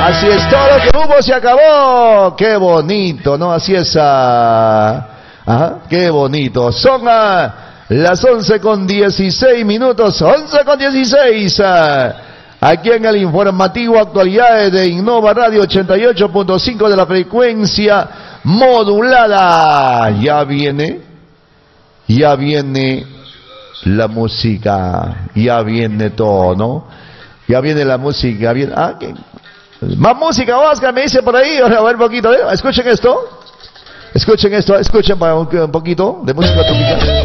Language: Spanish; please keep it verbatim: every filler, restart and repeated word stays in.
Así es, todo lo que hubo se acabó. Qué bonito, ¿no? Así es. Ah, ajá, qué bonito. Son ah, las once con dieciséis minutos. once con dieciséis. Ah, aquí en el informativo Actualidades de Innova Radio ochenta y ocho punto cinco de la frecuencia modulada. Ya viene, ya viene la música, ya viene todo, ¿no? Ya viene la música, viene... Ah, ¿qué? Más música, Oscar, me dice por ahí. A ver un poquito, ¿eh? Escuchen esto. Escuchen esto, escuchen un poquito de música tropical.